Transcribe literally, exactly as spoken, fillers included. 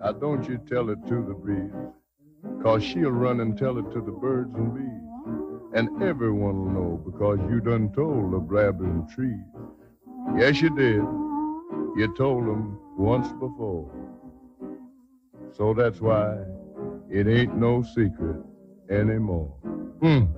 Now don't you tell it to the breeze, 'cause she'll run and tell it to the birds and bees. And everyone will know because you done told the blabbering trees. Yes, you did. You told them once before. So that's why it ain't no secret anymore. Mm.